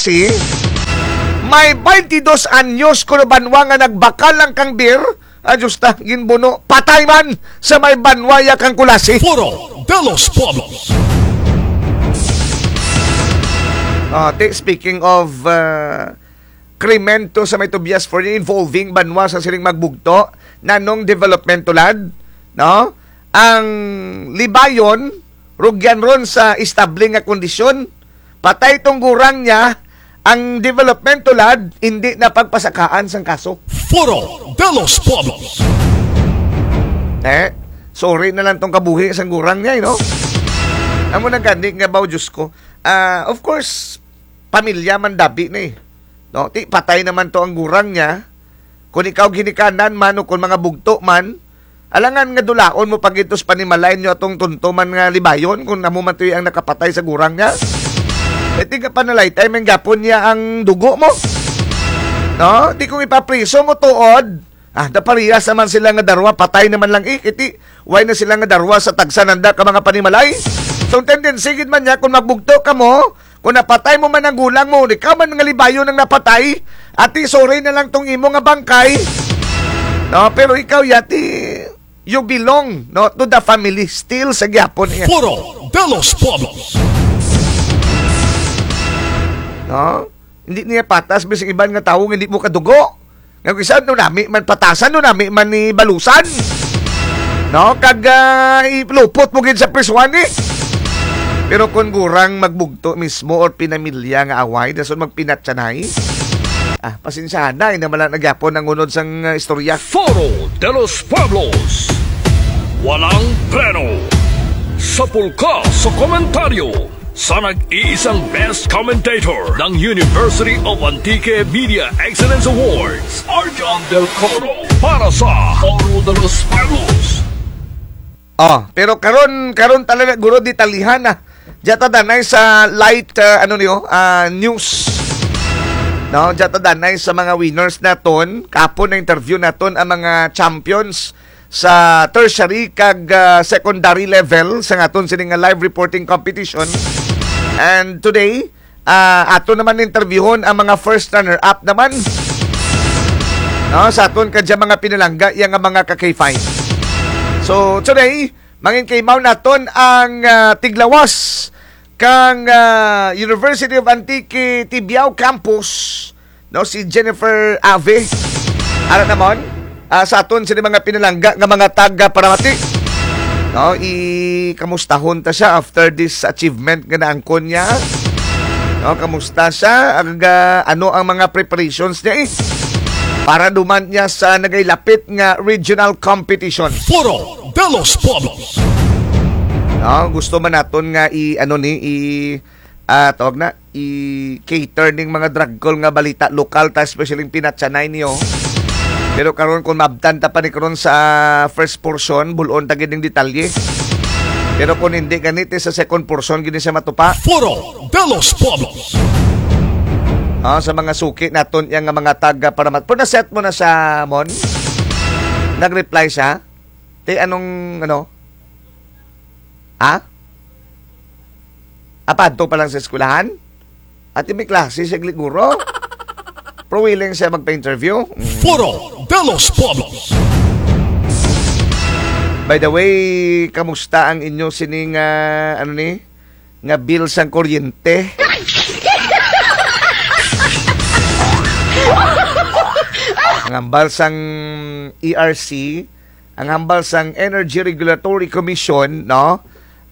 klase, may 22 anyos kuno banwa nga nagbakal lang kang beer, Diyos ta, ginbuno, patay man sa may banwaya kang kulasi. Foro de los Pueblos. Speaking of krimento sa may Tobias for involving banwa sa siling magbugto nanong developmental lad, no? Ang libayon rugyan ron sa establing nga kondisyon, patay tong gurang niya, ang developmental lad hindi na pagpasakaan sang kaso. Foro de los Pueblos. Sorry na lang tong kabuhi sang gurang niya, no? Amo na gani nga ba, Diyos ko. Of course, pamilya man dabi na eh. No? Patay naman to ang gurang niya. Kung ikaw ginikanan man o kung mga bugto man, alangan nga dulaon mo pagitos panimalain nyo atong tuntuman nga libayon kung namumatoy ang nakapatay sa gurang niya. Di ka pa nalaytay, may gapon niya ang dugo mo. No? Di kung ipapriso mo tuod, naparihas naman sila nga darwa, patay naman lang iti. Why na sila nga darwa sa tagsananda ka mga panimalay? So, tendency gid man niya, kung magbugto ka mo, kung napatay mo man ang gulang mo, di ka man nga libayon ang napatay, ati sorry na lang tong imo nga bangkay. No? Pero ikaw yati, you belong, no, to the family still sa gyapon niya. Foro de los Pueblos. No? Hindi niya patas bisig iban nga tawo hindi mo kadugo. Nga kisan no nami man patasan no nami man ni balusan. No, kag ilupot mo gid sa priswan ni. Pero kung gurang magbugto mismo or pinamilya nga away dason magpinatsanay. Pasensyahan na ina mala nagyapon ang unod sang istorya. Foro de los Pueblos. Walang preno. Sapul ka sa komentaryo sa nag-iisang best commentator ng University of Antique Media Excellence Awards, Arjan Del Coro, para sa Foro de los Pueblos. Pero karon talaga guro di talihan na. Jata danay sa light news. No, jata danay sa mga winners naton, kapon na interview naton ang mga champions sa tertiary kag secondary level sa aton sining live reporting competition. And today, ato naman interviewon ang mga first runner-up naman. No, sa aton kadya mga pinalangga yang mga ka-K5. So today, mangin kaymaw naton ang tiglawas kang University of Antique Tibiao Campus, no, si Jennifer Ave. Ara naman sa aton sini mga pinalangga nga mga taga-Paramati. No, kamustahon ta siya after this achievement nga naangkon niya. No, kamusta siya? Ano ang mga preparations niya para duman niya sa nagailapit nga regional competition. Foro de los Pueblos. No, gusto man naton nga i-cater ning mga drag call nga balita lokal ta especially pinatsanay niyo. Pero karon kung mabtan ta pa ni karon sa first portion, bulon ta gid ning detalye. Pero kung hindi ganito sa second portion gid siya matupa. Foro de los Pueblos. Sa mga suki naton yang mga taga-Paramat. Pero na-set mo na sa Mon? Nag-reply siya? Anong Apadto pa lang sa eskwelahan? At may klase siya gliguro? Pero willing siya magpa-interview? Foro de los Pueblos. By the way, kamusta ang inyo sining nga bill sang kuryente? Ang hambal sang ERC, ang hambal sang Energy Regulatory Commission, no?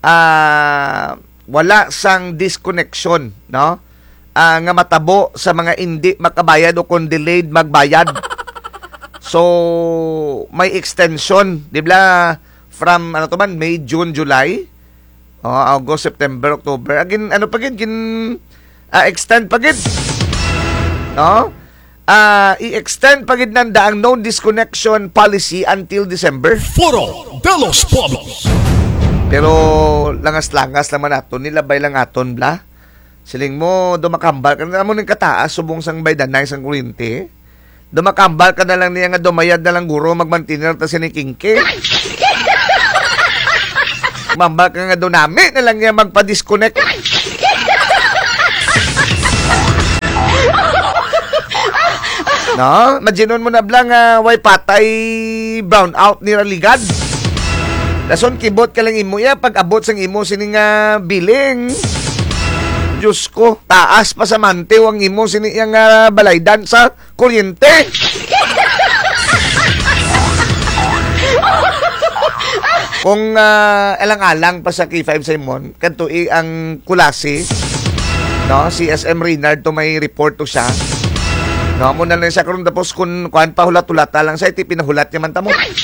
Wala sang disconnection, no? Nga matabo sa mga hindi makabayad o kung delayed magbayad. So, may extension, di ba? From, May, June, July, August, September, October. Again, extend pagid. No? I-extend pagid nanda ang no disconnection policy until December. Foro de los Pueblos. Pero, langas-langas naman aton, nilabay lang aton, bla? Siling mo, dumakambal ka na mo ng kataas, subong sang baydanay sang kuryente. Dumakambal ka na lang niya nga dumayad na lang guro, magmantiner ta sinikingke. Mambal ka nga dunami na lang niya magpa-disconnect. No, majinon mo na blang way patay brown out ni Raligad. Dason kibot ka lang imo ya pag abot sang imo sining biling. Diyos ko, taas pa sa mantew ang imo sini yang balaydan sa kuryente. Kung alang-alang pa sa K5 Simon, kanto ang kulasi, no, si SM Reynard to may report to siya. No, mo na lang siya karon tapos kung kuan pa hulat-hulata lang sa iti pinahulat niya man tamo.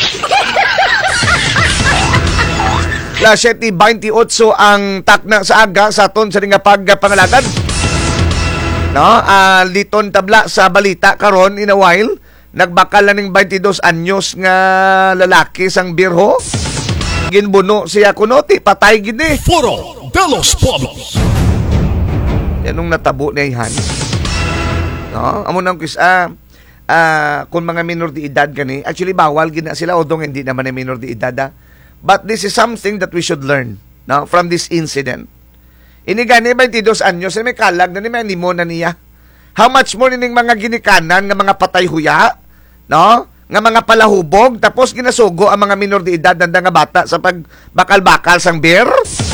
La 7:28 ang takna sa aga sa aton sa nga pagpangalagad. No, liton tabla sa balita karon in a while, nagbakal na ning 22 anyos nga lalaki sang birho. Ginbuno siya kuno ti patay gid ni. Foro de los Pueblos. Yanong natabo ni Han. No, amo nang kung mga minor de edad gani, actually bawal gid na sila odong hindi naman ay minor de edad. But this is something that we should learn, no, from this incident. Ini gani 22 anyos may kalag na ni may animo na niya. How much more ning mga ginikanan nga mga patay huya, no? Nga mga palahubog tapos ginasugo ang mga minor de edad nanda nga bata sa pagbakal-bakal sang beer.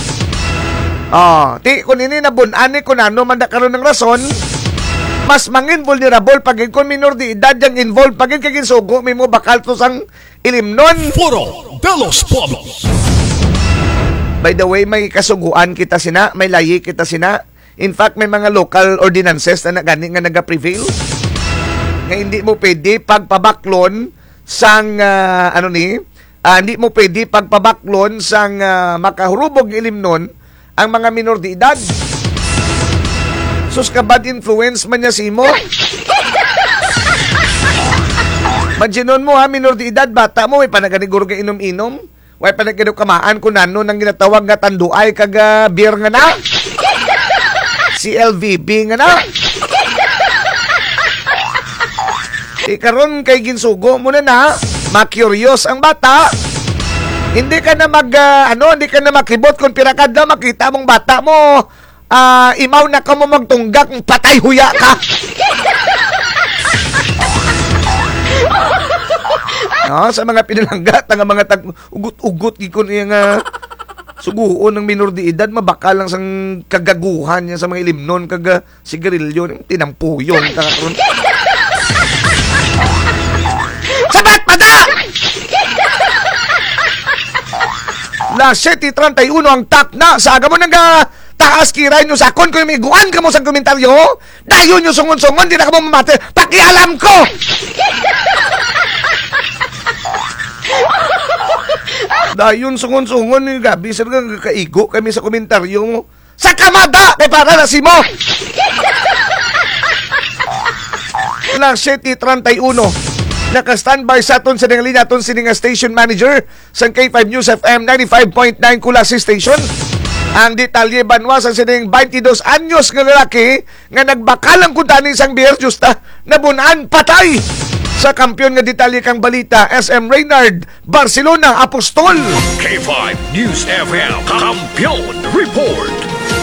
Ti kun ini nabun-an ni kun ano man da karon ng rason, mas mangin vulnerable pag kun minor de edad yang involved pag kay ginsugo mo bakal to sang ilimnon. Foro de los Pueblos. By the way, may kasuguan kita sina, may layi kita sina. In fact, may mga local ordinances na gani nga naga-prevail. Nga hindi mo pwede pagpabaklon sang hindi mo pwede pagpabaklon sang makahurubog ng ilimnon ang mga minor de edad. Sus ka bad influence man niya si mo. Majinon mo minor de edad, bata mo, may panaganiguro ka inom-inom. Way panaganiguro kamaan kung nano nang ginatawag nga tanduay kag beer nga na. CLVB nga na. Karon kay ginsugo mo na, ma-curious ang bata. Hindi ka na hindi ka na makibot kung pirakad na makita mong bata mo. Imaw na ka mo magtunggak, patay huya ka. No, sa mga pinalanggat nga mga ugot-ugot gikon yung suguon ng minor de edad, mabaka lang sang kagaguhan niya sa mga ilimnon kag sigarilyo tinampuyon karon. Sabat pada! La 7:31 ang takna sa aga mo nang taas kiray nyo sakon kung may guan ka mo sa komentaryo. Dayon nyo sungon-sungon, di na ka mo mamate. Pakialam ko! Dayon sungon-sungon ni Gabi, sir nga kaigo kami sa komentaryo mo. Sa kamada! Kay para na si mo! La 7:31 naka-standby sa aton sa linya aton sining station manager sa K5 News FM 95.9 Kulasi Station. Ang detalye banwa sa sining 22 anyos nga lalaki nga nagbakalang kutani sang beer justa nabunan patay. Sa kampiyon nga detalye kang balita, SM Reynard, Barcelona, Apostol. K5 News FM Kampiyon Report.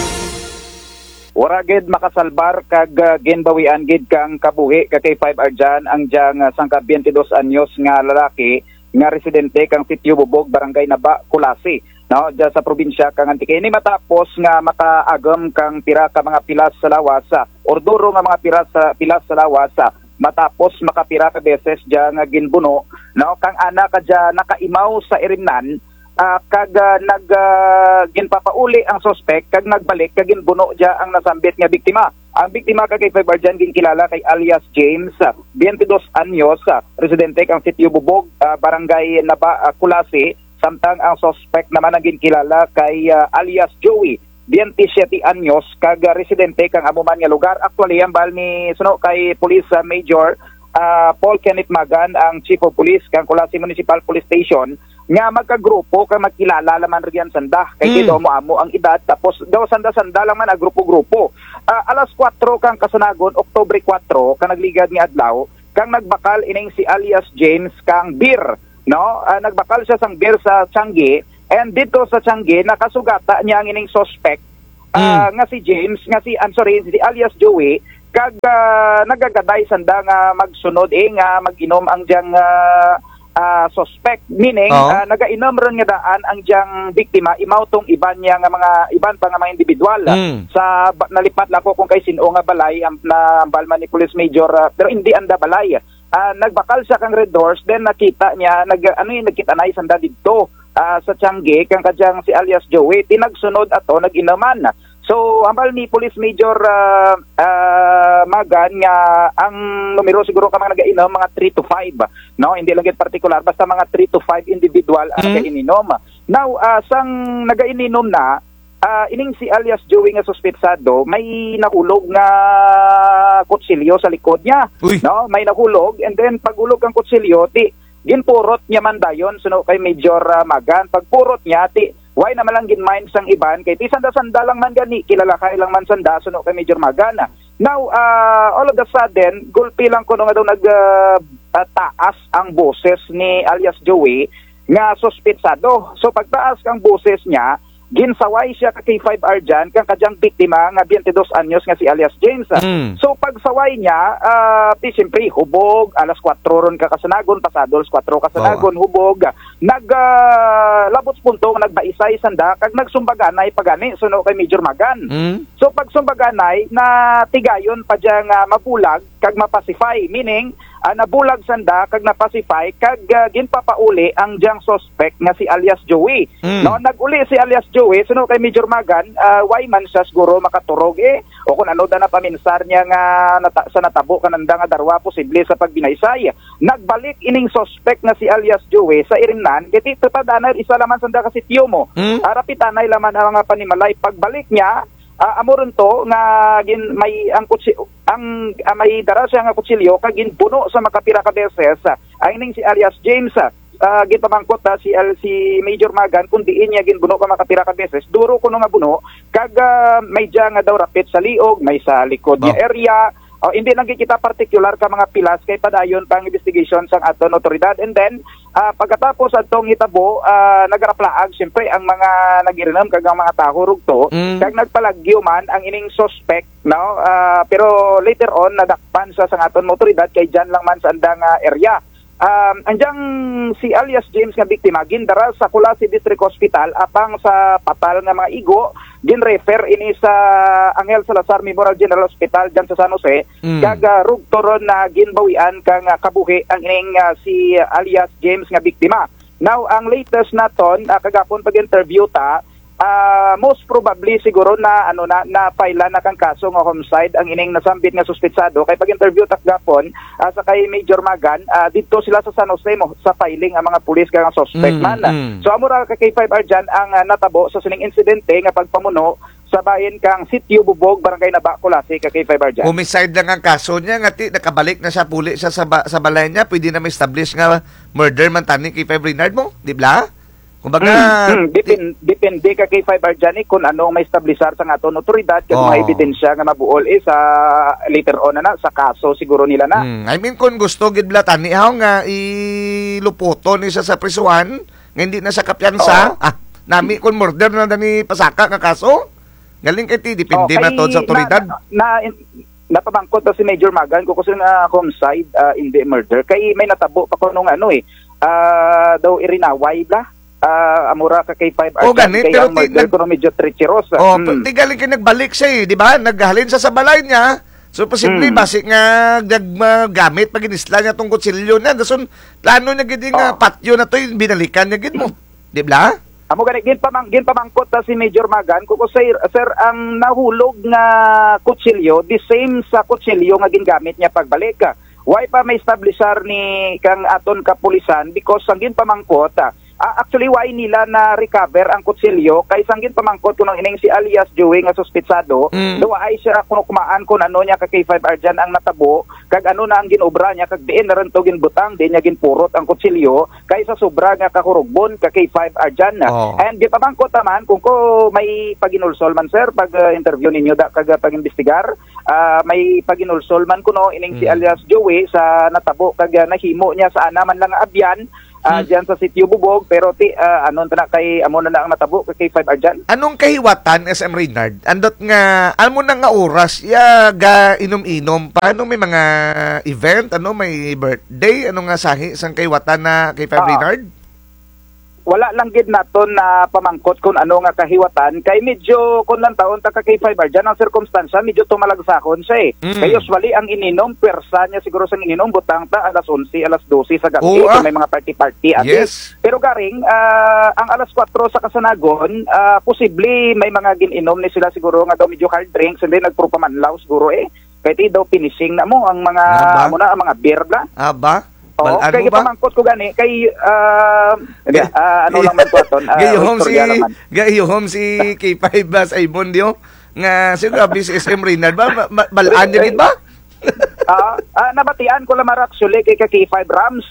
Wara gid makasalbar kag ginbawian gid kang kabuhi ka kay 5 Arjan ang diyang sangka 22 anyos nga lalaki nga residente kang Sitio Bubog, Barangay Naba, Kulasi. No, diya sa probinsya kang Antique. Ini matapos nga makaagam kang pira ka mga pilas sa lawasa. Orduro nga mga pilas sa lawasa. Matapos makapira ka beses diya nga ginbuno, no, kang ana ka diya nakaimaw sa irimnan. Kag ginpapauli ang suspect kag nagbalik kag ginbuno dia ang nasambit nga biktima. Ang biktima kay 5 Arjan ginkilala kay alias James, 22 anyos, residente kang Sitio Bubog, Barangay Naba, Kulasi, samtang ang suspect naman ang ginkilala kay alias Joey, 27 anyos, kag residente kang amuman nga lugar. Actually ang bal ni suno kay Police Major Paul Kenneth Magan, ang Chief of Police kang Kulasi Municipal Police Station, nga magkagrupo kay magkilala laman riyan sanda kay daw mo amo ang edad tapos daw sanda-sanda lang man a grupo-grupo. Alas 4 kang kasanagon, Oktubre 4 kang nagligad ni adlaw kang nagbakal ining si alias James kang beer, no? Nagbakal siya sang beer sa Tiangge, and dito sa Tiangge nakasugata niya ang ining suspect nga si James, si alias Joey, kag nagagaday sanda nga magsunod nga mag-inom ang diyang suspect, meaning nagainom ron nga daan ang diyang biktima imaw tong iban pa nga mga individual sa nalipat lako kung kay sino nga balay na balman ni Police Major pero hindi anda balay. Nagbakal siya kang red horse, then nakita niya nagkita na sanda didto sa Tiangge kang kadyang si alias Joey tinagsunod ato nag-inaman. So, hambal ni Police Major Magan nga ang numero siguro ka mga nag-inom mga 3 to 5. No, hindi lang gid particular basta mga 3 to 5 individual ang nag-inom. Now, sang nag-inom na ining si alias Joey nga suspetsado may nahulog nga kutsilyo sa likod niya. No, may nahulog and then paghulog ang kutsilyo ginpurot niya man dayon suno kay Major Magan. Pagpurot niya why naman lang ginmind sang iban kay sanda-sanda lang man gani kilala kay lang man sanda suno kay Major Magana. Now all of a sudden gulpi lang kuno nga daw taas ang boses ni alias Joey nga suspetsado. So pagtaas kang boses niya ginsaway siya kay 5R dyan kang kadyang biktima nga 22 anyos nga si alias James. So pagsaway niya siyempre hubog alas 4 ron kakasanagon pasado alas 4 kasanagon hubog labot punto nagbaisay sanda kag nagsumbaganay pagani suno kay Major Magan. So pagsumbaganay na tigayon pa diyang mabulag kag mapacify, meaning nabulag sanda kag napacify kag ginpapauli ang diyang suspect nga si alias Joey. No, naguli si alias Joey suno kay Major Magan why man siya siguro makaturog o kung ano da na paminsar niya nga sa natabo kananda nga darwa posible sa pagbinaysay. Nagbalik ining suspect nga si alias Joey sa Iringnan kiti tatadanay isa laman sanda ka sityo mo. Arapitanay laman ang mga panimalay. Pagbalik niya amoron to nga may may dara siya nga kutsilyo kag ginpuno sa makapira ka beses ang ning si alias James ginpamangkot si Major Magan kung diin niya ginbuno ka makapira ka beses duro kuno nga buno kag may diya nga daw rapit sa liog may sa likod niya area. Hindi lang kita particular ka mga pilas kay padayon pang investigation sang aton otoridad and then pagkatapos atong hitabo nagraplaag siyempre ang mga nag-irenom kag ang mga taho rugto kag nagpalagyo man ang ining suspect no pero later on nadakpan sa sang aton otoridad kay dyan lang man sa andang area. Anjang si alias James nga biktima gindara sa Colasi District Hospital apang sa patal nga mga igo ginrefer ini sa Angel Salazar Memorial General Hospital dyan sa San Jose kag rugtoron na ginbawian kang kabuhi ang ining si alias James nga biktima. Now ang latest naton kagapon pag-interview ta most probably siguro na na file na kang kaso nga homicide ang ining nasambit nga suspetsado kay pag-interview gapon sa kay Major Magan dito sila sa San Jose mo sa filing ang mga pulis kang suspect man. So amura kay 5R dyan ang natabo sa sining insidente nga pagpamuno sa bahin kang Sitio Bubog Barangay Naba Colasi kay 5R dyan. Homicide lang ang kaso niya nga nakabalik na siya puli siya sa balay niya pwede na ma-establish nga murder man tani kay 5 Renard mo di ba? Kumbaga depende ka kay 5R dyan kung anong may establisar sa aton otoridad kung may ebidensya nga mabuol sa later on na sa kaso siguro nila na. I mean kung gusto gid blatan ni nga iluputo ni siya sa prisuhan nga hindi na siya kapyansa nami kung murder na dani pasaka nga kaso galing kay depende na to sa otoridad. Napabangkot si Major Magan kung kasi nga homicide in the murder kay may natabo pa ko nung daw irinaway bla. Amura ka kay 5R ganit, pero pero medyo treacherous. Tigaling kayo nagbalik siya di ba? Naghalin sa balay niya. So, posible, basi nga gamit pag inisla niya tong kutsilyo niya. Dason, plano niya gini nga patyo na to, binalikan niya gini mo. Di ba? Amo ganit, ginpamangkot si Major Magan, kung sir, ang nahulog nga kutsilyo, the same sa kutsilyo nga gingamit niya pagbalik. Why pa may establisher ni kang aton kapulisan? Because ang ginpamangkot, actually, why nila na recover ang kutsilyo kay sanggit pamangkot ko ng ining si alias Joey nga suspetsado daw ay siya kuno kumaan kun ano niya kay 5R dyan ang natabo kag ano na ang ginobra niya kag diin na rin to ginbutang di niya ginpurot ang kutsilyo kay sa sobra nga kakurugbon kay 5R dyan and di pamangkot naman kung ko may paginulsol man sir pag interview ninyo kag pag-imbestigar may paginulsol man kuno ining si alias Joey sa natabo kag nahimo niya sa ana man lang abyan diyan sa Sitio Bubog, pero anon na kay amo na ang natabo kay 5 Arjan. Anong kahiwatan, SM Reynard? Andot nga, amo na nga oras, ga inom-inom, paano may mga event, may birthday, ano nga sahi, isang kahiwatan na kay 5 Reynard? Wala lang gid naton na pamangkot kung ano nga kahiwatan kay medyo kun lang taon ta kay 5 Arjan ang sirkumstansya medyo tumalagsakon siya Kay usually ang ininom pwersa niya siguro sa ininom butang ta alas 11 alas 12 sa gabi kung may mga party yes. Pero garing ang alas 4 sa Kasanagon posible may mga gininom ni sila siguro nga daw medyo hard drinks and then nagpropamanlaw siguro kay ti daw finishing na mo ang mga ang mga beer na. Aba? Kay pamangkot ko gani kay ano lang man ko aton gayom si K5 sa Ibondio nga siguro bis SM Reynard ba balaan niya gid ba? Nabatian ko lang actually kay K5 Rams.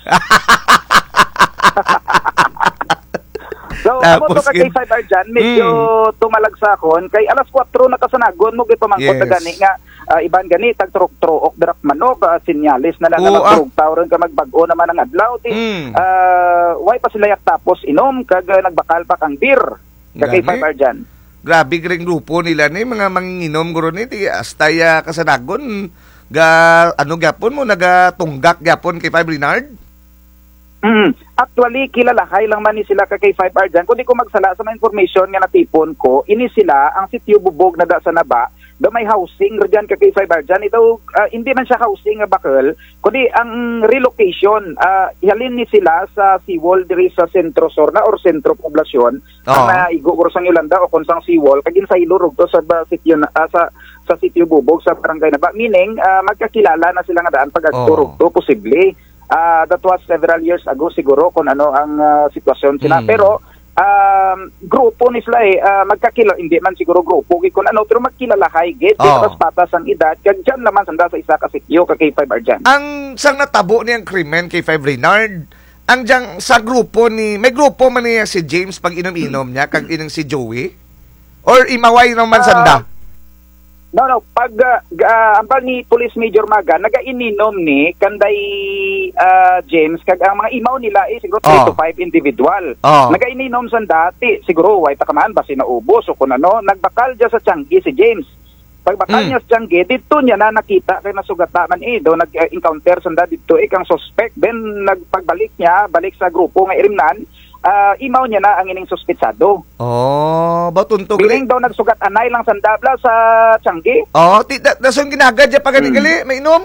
So, amo to kay 5 Arjan, medyo tumalagsakon kay alas 4 na Kasanagon mo gid pamangkot na gani nga iban gani tag truk-truok dirak manok sinyalis na lang magtrug tawron ka magbag-o naman ang adlaw way pa sila yak tapos inom kag nagbakal pa kang beer kay 5 Arjan. Grabe ring grupo nila ni mga manginginom guro ni astaya Kasanagon ga gapon mo nagatunggak gapon kay 5 Reynard. Actually, kilalahay lang man ni sila kay 5 Arjan. Kung di ko magsala sa mga information nga natipon ko, ini sila ang Sitio Bubog na da sa Naba, da may housing rodyan kay 5 Arjan. Ito, hindi man siya housing nga bakal, kundi ang relocation, ihalin ni sila sa seawall diri sa Sentro Sorna or Sentro Poblasyon, ang iguguro sang Yolanda o kung sang seawall, kagin sa ilurog to sa sitio sa Sitio Bubog sa barangay Naba. Meaning, magkakilala na sila nga daan pag-agturog to, posible. That was several years ago siguro kung ano ang sitwasyon sila. Pero grupo ni sila hindi man siguro grupo kung ano pero magkilalahay gid tapos patas ang edad kag dyan naman sanda sa isa ka sitio kay 5 Arjan. Ang sang natabo niyang krimen kay 5 Reynard ang dyan sa grupo may grupo man niya si James pag inom-inom niya kag inang si Joey or imaway naman sanda. No, pag ambal ni Police Major Maga, naga-ininom ni kanday James kag ang mga imaw nila siguro 3 to 5 individual. Naga-ininom sa dati, siguro way pa kaman basi naubos o kun ano, nagbakal dia sa Tiangge si James. Pagbakal niya sa Tiangge, dito niya na nakita kay nasugata man do nag-encounter sa dito kang suspect, then nagpagbalik niya balik sa grupo nga irimnan. Imaw niya na ang ining suspetsado. Batuntog. Biling daw nagsugat anay lang sandabla sa Tiangge. Dasong ginagad dyan pag-gali, may inom?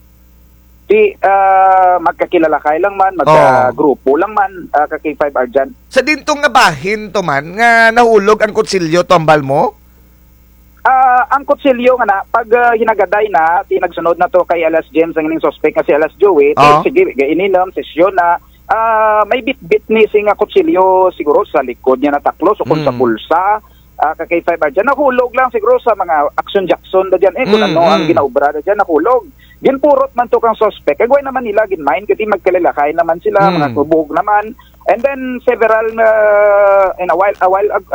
Magkakilala kay lang man, magka-grupo lang man, kay 5 Arjan. Sa dintong nga bahin to man, nga nahulog ang kutsilyo tombal mo? Ang kutsilyo nga na, pag hinagaday na, tinagsunod na to kay Alas James, ang ining suspect nga si Alas Joey, sige, ininom, sesyon na, may bit-bit ni singa kutsilyo siguro sa likod niya nataklo so kung sa bulsa kay 5 Arjan nahulog lang siguro sa mga Action Jackson da diyan kung ano ang ginaubra da diyan nahulog ginpurot man to kang suspect kagway naman nila ginmain kasi magkalalakay naman sila mga kubog naman and then several in a while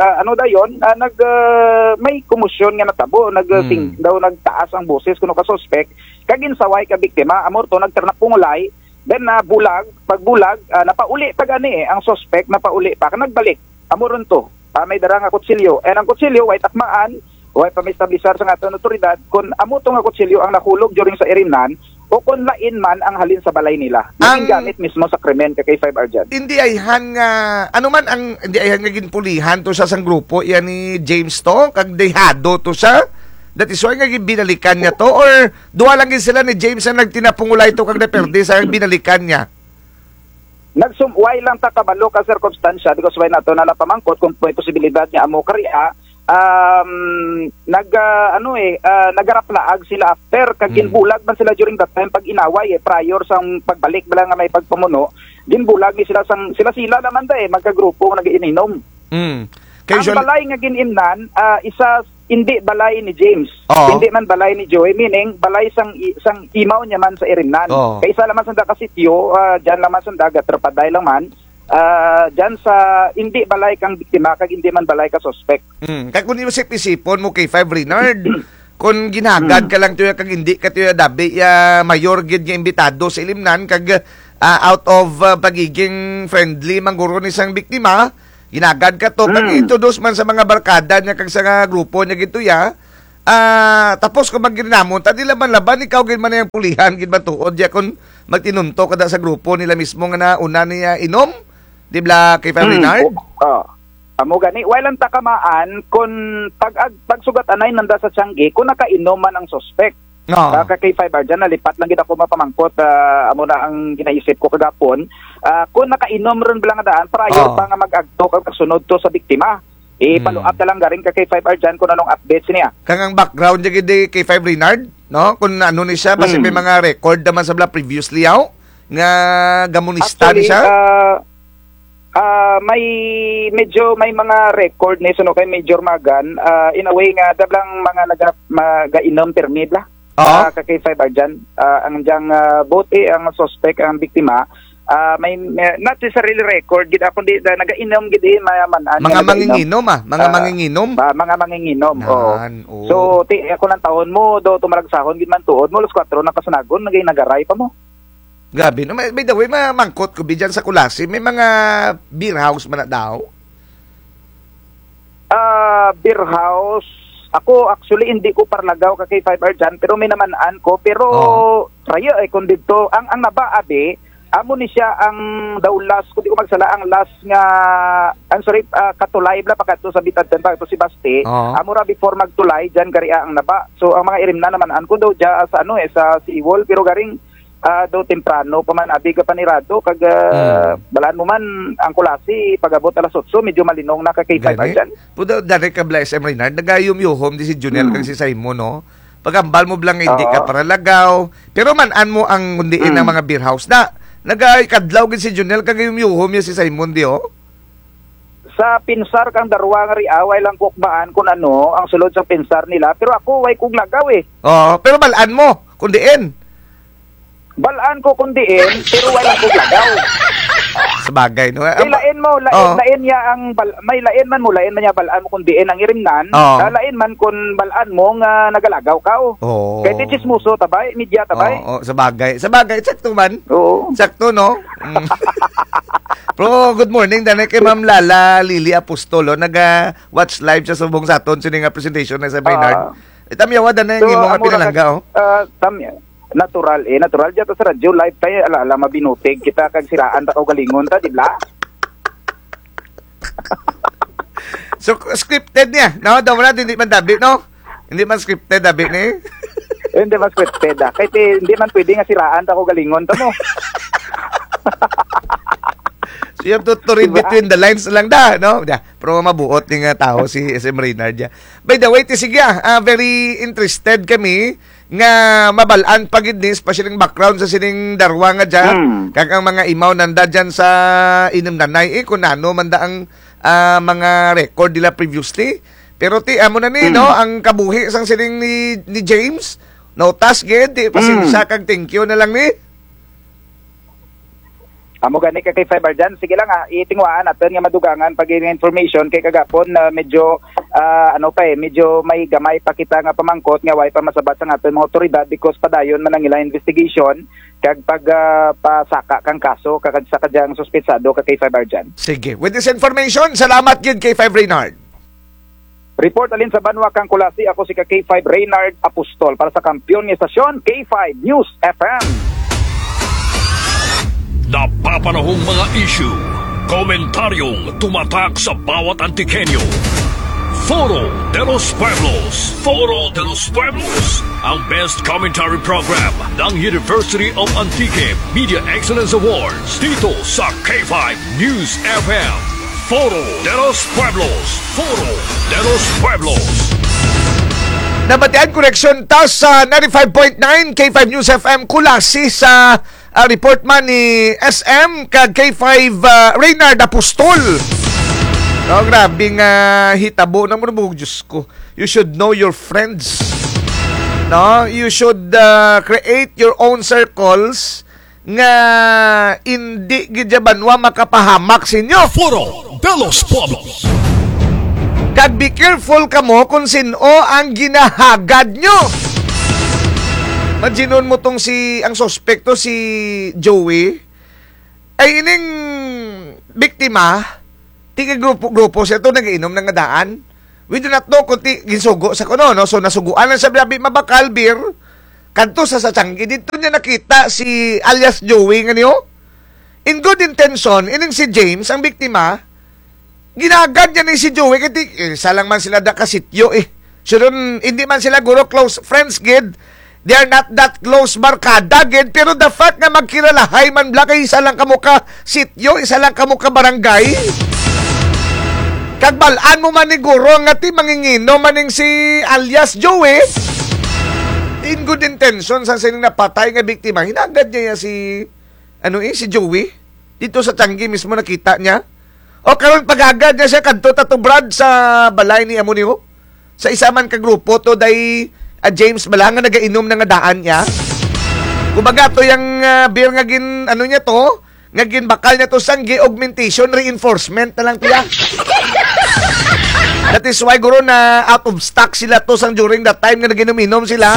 may kumusyon nga natabo daw nagtaas ang boses kuno ka suspect kagin saway ka biktima amor to nagternak pungulay. Then pagbulag, napauli pa gani ang suspect, napauli pa, nagbalik, amuron to, may dara nga kutsilyo. And ang kutsilyo, way takmaan, way pamistablisar sa nga otoridad, kung amo to nga kutsilyo ang nahulog during sa irimnan, o kung lain man ang halin sa balay nila. Ang gamit mismo sa krimen kay 5 Arjan. Hindi ayhan nga, hindi ayhan nga ginpulihan to sa sang grupo, yan ni James to, kag dehado to sa that is why nga binalikan niya to or duwa lang sila ni James na nagtinapungulay to kag naperde sa binalikan niya. Nagsumway lang ta kabalo ka circumstansya because why nato na napamangkot kung may posibilidad niya amo kariya nagaraplaag sila after kag ginbulag man sila during that time pag inaway prior sang pagbalik bala nga may pagpamuno ginbulag ni sila sila naman magkagrupo nag-iinom. Ang balay nga ginimnan isa hindi balay ni James. Hindi man balay ni Joey, meaning balay sang imaw niya man sa irimnan. Kaysa laman sa kasityo, dyan laman sa dagat, trapaday lang man, dyan sa hindi balay kang biktima, kag hindi man balay ka suspect. Kaya kung isip-isipon mo kay 5 Reynard, kung ginagad ka lang tuya kag hindi ka tuya dabi, mayor gid nga imbitado sa ilimnan, kag out of pagiging friendly mangguro ni isang biktima, ginagad ka to, pag-introduce man sa mga barkada niya kag sa nga grupo niya gito ya, tapos kung magginamon, tadi laban-laban, ikaw gin man yung pulihan, gin man tuod, ya kung magtinunto kada sa grupo nila mismo nga na una niya inom, di ba kay Renard? Amo gani, walang takamaan kung pagsugat anay nanda sa Tiangge, kung nakainom man ang suspect. Kay Fiber dyan, nalipat lang kita ko mapamangkot, amo na ang ginaisip ko kagapon. Kung nakainom ron bilang daan, prior pa nga mag-agto kag sunod to sa biktima. Follow up na lang garing kay Fiber dyan kung anong updates niya. Kang background niya gidi kay Fiber Renard, no? Kung ano ni siya, basta may mga record naman sa bla previously yaw, nga gamunista ni siya? May mga record ni suno kay Major Magan, in a way nga dablang mga nagainom permit la. Kay Fiber dyan, ang diyang both ang suspect, ang biktima, may not necessarily record, gid ako di nagainom gid mayaman. Mga manginginom mga manginginom. Mga manginginom, So, ako ng taon mo, do tumalagsahon gid man tuod mo, alas 4 na kasanagon, nagaray pa mo. Gabi, no? By the way, mamangkot ko bidyan sa Kulasi, may mga beer house man na daw? Beer house, ako actually hindi ko parlagaw ka kay Fiber dyan, pero may namanaan ko, pero rayo kung dito, ang nabaabi, amo ni siya ang daw last, kung di ko magsala, ang last nga, katulay, bla pagkato sa bitad dyan, pagkato si Basti, amo ra before magtulay, dyan garia ang naba. So, ang mga irim na namanaan ko daw dyan sa sa Seawall, pero garing, do temprano pa man abi ka panirado kag balaan mo man ang Kulasi pagabot alas 8 medyo malinong na ka kay Fiber dyan. Pudo dali ka bla SM Renard nagayum-yuhom di si Junel kag si Simon no. Pagambal mo blang hindi ka para lagaw pero manan mo ang undiin ng mga beer house na nagakadlaw gid si Junel kag yum-yuhom si Simon di sa pinsar kang darwa nga riaway lang kukbaan kung ano ang sulod sa pinsar nila pero ako way kog lagaw pero balaan mo kundiin. Balaan ko kundiin, pero wala ko lagaw. Sa bagay, no? May lain mo, lain niya ang, may lain man niya balaan mo kundiin ang irimnan, lain man kung balaan mo nga nagalagaw ka. Kaya tichismuso, tabay, media tabay. Sa bagay, sakto man. Oo. Sakto, no? Pero good morning, danay kay Ma'am Lala Lily Apostolo, nag-watch live sa subong sa aton, sino nga presentation na sa Baynard. Itamyawa, danay, yung mga pinalangga, natural dyan sa radyo live tayo ala mabinutig kita kag siraan ta galingon ta di ba. So scripted niya no daw wala hindi man dabi no hindi man scripted dabi ni hindi man scripted kahit hindi man pwede nga siraan ta galingon ta mo. So you have to read between the lines lang no? Pero mabuot ni nga tao si SM Renard ya. By the way, sige very interested kami nga mabalaan pagid ni special background sa sining darwa nga dyan. Kag ang mga imaw nanda dyan sa inom nanay kung ano manda ang mga record nila previously. Pero amo na ni no ang kabuhi sang sining ni James. No task gid pasensya kag thank you na lang ni. Amo gani ka kay Fiber dyan. Sige lang itingwaan natin nga madugangan pag information kay kagapon na medyo medyo may gamay pa kita nga pamangkot nga way pa masabat sa aton mga otoridad because padayon man ang ilang investigation kag pasaka kang kaso kag sa kadyang suspetsado ka kay Fiber dyan. Sige. With this information, salamat gid kay Fiber Renard. Report alin sa Banwa kang Kulasi, ako si K5 Reynard Apostol para sa kampiyon ng estasyon K5 News FM. Napapanahong mga issue, komentaryong tumatak sa bawat Antikenyo. Foro de los Pueblos. Foro de los Pueblos. Ang best commentary program ng University of Antique Media Excellence Awards dito sa K5 News FM. Foro de los Pueblos. Foro de los Pueblos. Nabatian correction ta sa 95.9 K5 News FM Kulasi sa report man ni SM kag K5 Reynard Apostol. No, grabing hitabo na mo Diyos ko. You should know your friends. No, you should create your own circles nga hindi gid banwa makapahamak sa inyo. Foro de los Pueblos. Kag be careful kamo kung sino ang ginahagad nyo. Maginon mo tong ang suspekto si Joey ay ining biktima, tiga grupo siya to nag-inom ng daan. We do not know kung ginsugo sa kuno, no? So nasuguan lang sa biyabi mabakal beer. Kanto sa Sachanggi, dito niya nakita si alias Joey nga niyo. In good intention, ining si James, ang biktima, ginagad niya ni si Joey kasi isa lang man sila da kasityo eh. So hindi man sila guro close friends gid. They are not that close barkada gid, pero the fact nga magkilalahay man bla kay isa lang kamo ka sityo, isa lang kamo ka barangay. Kagbalaan mo man ni guro nga ti mangingino maning si alias Joey. In good intention sa sining napatay nga biktima, hinagad niya si si Joey dito sa Changi mismo nakita niya. O karon pagagad niya siya kadto tatubrad sa balay ni amo niyo. Sa isa man ka grupo to day James bala nga nagainom na nga daan niya. Kumbaga to yung beer nga gin niya to, nga gin bakal niya to sang augmentation reinforcement na lang tiya. That is why guro na out of stock sila to sang during that time nga naginom-inom sila.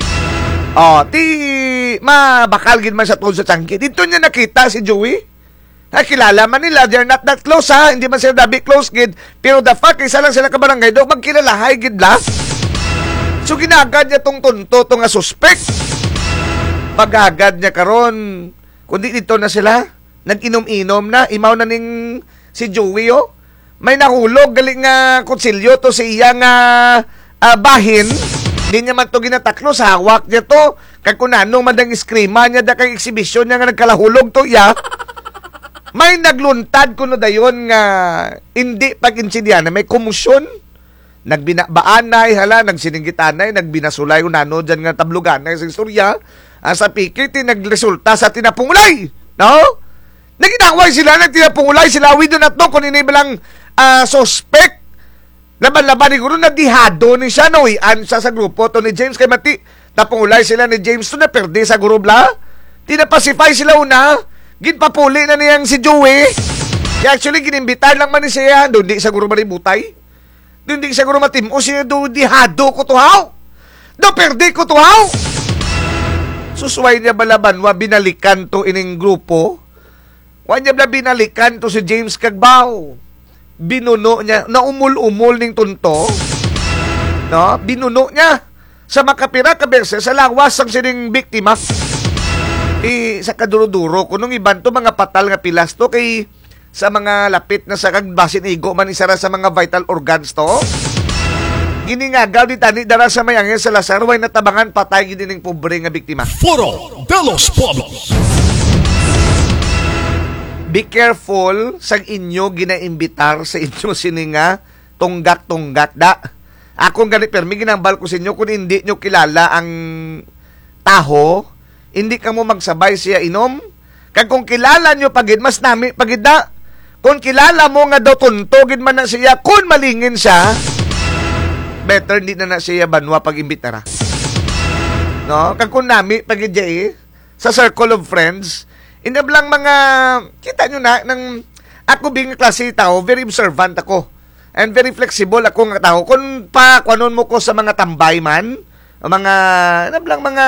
Bakal gin man sa tol sa Changi. Dito niya nakita si Joey. Kilala man nila, they're not that close ha, hindi man sila dabi close gid, pero the fact isa lang sila ka barangay do magkilalahay gid la. So ginagad niya tong tunto to nga suspect. Pagagad niya karon, kundi dito na sila nag-inom-inom na, imaw na ning si Joey may nahulog galing nga kutsilyo to sa iya nga bahin. Hindi niya man to ginataklo sa hawak niya to. Kag kunano man dang iskrima niya da kay exhibition niya nga nagkalahulog to iya. May nagluntad kuno dayon nga hindi pag-insidyan na may kumusyon. Nagbinabaanay, nagsininggitanay, nagbinasulay unano dyan nga tablugan sa istorya. Sa pikit, nagresulta sa tinapungulay. No? Naginaway sila, nagtinapungulay sila. We do not know kung inibalang suspect. Laban-laban ni Guru, nadihado ni siya, no? Iyan siya sa grupo to ni James. Kay mati, napungulay sila ni James to na perde sa guru bla. Tinapacify sila una. Ginpapuli na niyang si Joey. Actually, ginimbitan lang man ni siya. Doon di sa guru maributay. Doon di sa guru matimo siya. Doon dihado ko tuhaw. Doon perde ko tuhaw. Susway niya balaban wa binalikan to ining grupo. Wa niya bala binalikan to si James Kagbaw. Binuno niya. Naumul-umul ning tunto. No? Binuno niya. Sa makapira ka beses sa lawas ang sining biktima. Sa kaduro-duro kunong iban to mga patal nga pilas to kay sa mga lapit na sa kagbasin igo man isara sa mga vital organs to. Giningagaw di tani dara sa mayangin sa Lazar way natabangan patay gid ning pobre nga biktima. Foro de los Pueblos. Be careful sa inyo ginaimbitar sa inyo sininga tunggak-tunggak da. Akong ganit permi ginambal ko sa inyo kung hindi nyo kilala ang taho, hindi ka mo magsabay siya inom. Kag kung kilala nyo pagid, mas nami pagid da. Kung kilala mo nga daw tuntugid man na siya, kung malingin siya, better hindi na siya banwa pag-imbitara. No? Kag kung nami pagid jay, sa circle of friends, inablang mga, kita nyo na, ng, ako being klase tao, very observant ako. And very flexible ako nga tao. Kung pa, kuanon mo ko sa mga tambay man, mga, inablang mga,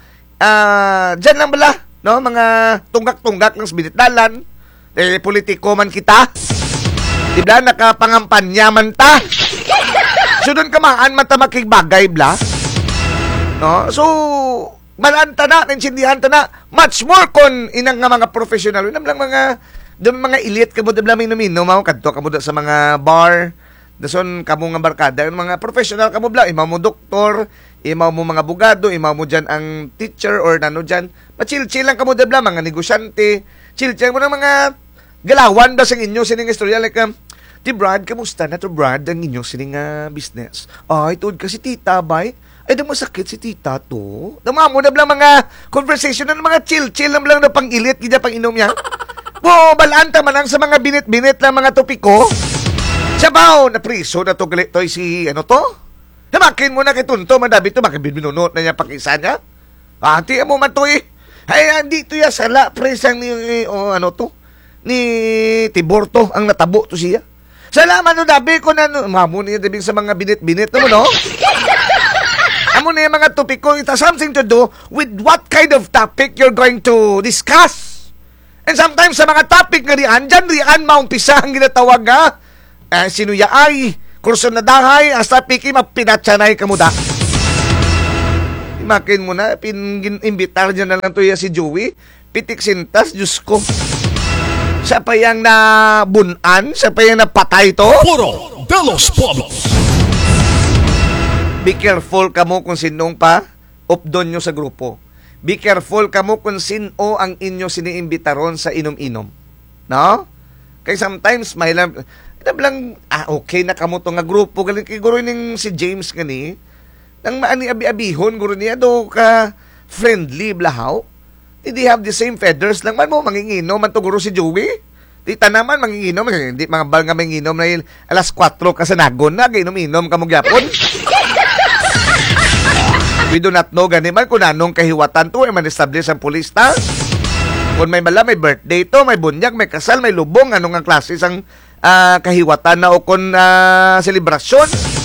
dyan lang bala, no? Mga tunggak-tunggak ng binitdalan, politiko man kita, di ba, nakapangampanya man ta, so doon kamaan man ta makigbagay bla, no? So, malanta na, naintindihan ta na, much more kon inang nga mga professional, yun lang mga elite kamo da blaming nomino, mao kadto kamo da sa mga bar, dason kamo nga barkada, yung mga professional kamo bla, imaw mo doktor, imaw mo mga abogado, imaw mo dyan ang teacher or nano dyan, ma-chill-chill lang kamo da bla, mga negosyante, chill-chill mo ng mga galawan da sa inyo sining istorya like ti Brad, kamusta na to Brad ang inyo sining business? Ay, tuod kasi tita bay. Ay, daw masakit si tita to. Dama mo na blang mga conversation na mga chill-chill lang na pang-ilit, gida pang-inom niya. Balaan ta man lang sa mga binit-binit lang mga topiko. Sabaw, na priso na to galit to si ano to? Namakin mo na kay Tunto, madabi to, makibinunot na niya pakisa niya. Ati mo man to Ay, hindi to ya sala, presang ni, ni Tiborto, ang natabo to siya. Salamat no, dabi ko na, mamo niya dabi sa mga binit-binit mo, no? Amo na yung mga topiko, it has something to do with what kind of topic you're going to discuss. And sometimes sa mga topic nga riyan, dyan riyan maumpisa ang ginatawag nga sinuyaay, kurso na dahay, hasta piki mapinatsanay kamuda. Imakin mo na, imbitar dyan na lang to si Joey, pitik sintas, Diyos ko. Siya pa yung nabunan, siya pa yung napatay to. Foro de los Pueblos. Be careful kamo kung sinong pa updon nyo sa grupo. Be careful kamo kung sino ang inyo siniimbitaron sa inom-inom. No? Kaya sometimes, lang, okay na kamo to nga grupo. Galing kay guro ning si James gani. Nang maani abi-abihon, guro niya do ka friendly, blahaw. Did they have the same feathers lang man mo, manginginom man to guro si Joey? Tita naman, manginginom. Hindi, mga bal nga manginginom na yun, alas 4 ka sa nagon na, ginom-inom ka mo gyapon. We do not know ganiman kung anong kahiwatan to, man-establish ang pulis ta. Kung may may birthday to, may bunyag, may kasal, may lubong, anong ang klase sang kahiwatan na o kung selebrasyon.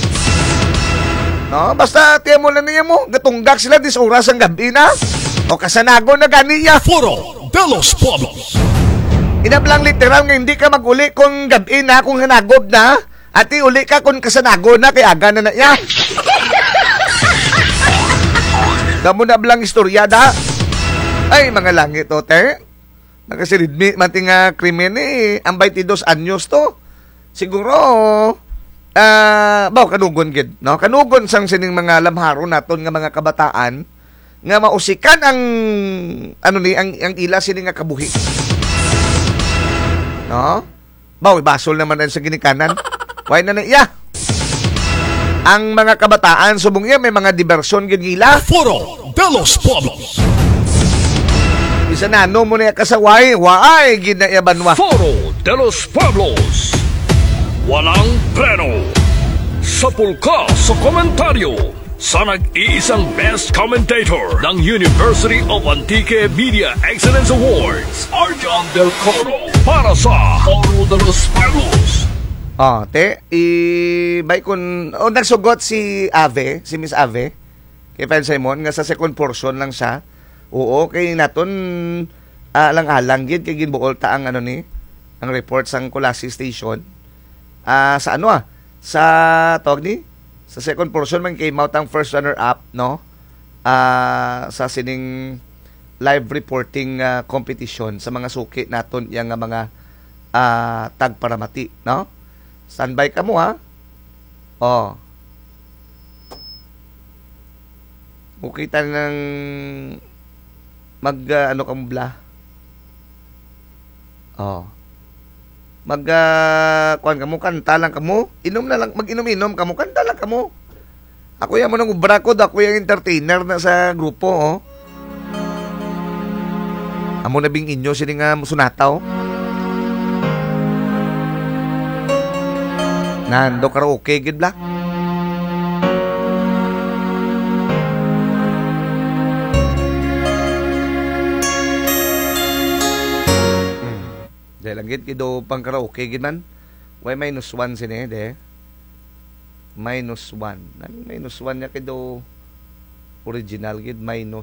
No? Basta, tiyan mo lang niya mo, gatunggak sila dis oras ang gabi na, o kasanago na ganiya. Foro de los Pueblos. Inablang literal nga hindi ka mag-uli kung gabi na, kung hanagob na, at uli ka kung kasanago na, kaya aga na niya. Kamu na blang istoryada. Ay, mga langit, ote. Nagasiridmi, mating krimen ang 22 anyos to. Siguro, kanugon gid, no? Kanugon sang sining mga lamharo naton nga mga kabataan nga mausikan ang ang ila sining nga kabuhi. No? Basol naman sa ginikanan. Why na iya? Ang mga kabataan subong iya may mga diversyon gid ila. Foro de los Pueblos. Isa na mo na kasaway, waay gid na yabanwa. Foro de los Pueblos. Walang preno. Sa pulka sa komentaryo. Sa nag-iisang best commentator ng University of Antique Media Excellence Awards, Arjan Del Coro, para sa Foro de los Pueblos. Bay kun nagsugot si Miss Ave, kay Fan Simon nga sa second portion lang siya. Oo, kay naton alang-alang gid kay ginbuol ta ang ang report sang Colasi Station. Sa tawag ni sa second portion man came out ang first runner up, no? Sa sining live reporting competition sa mga suki naton yang mga tagparamati, no? Standby ka mo, ha? Okay tayo ng kamubla. Kuhan ka mo, kanta lang ka mo. Inom na lang, mag-inom-inom ka mo, kanta lang ka mo. Ako yan mo nang ubrakod, ako yung entertainer na sa grupo, Amo na bing inyo, sini nga musunataw. Nando karaoke gid bla. Dahil lang gid kido pang karaoke gid man. Why -1 sini de? -1. Nang -1 niya kido original gid -1.